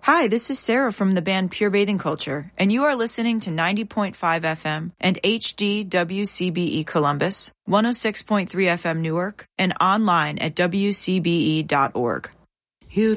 Hi, this is Sarah from the band Pure Bathing Culture, and you are listening to 90.5 FM and HDWCBE Columbus, 106.3 FM Newark, and online at WCBE.org.